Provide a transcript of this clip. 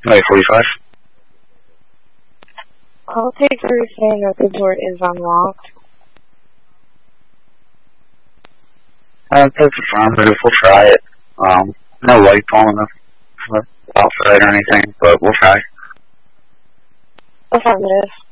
Wait, 45. I'll take for saying that the door is unlocked. That's affirmative. We'll try it. No light on the outside or anything, but we'll try. Affirmative.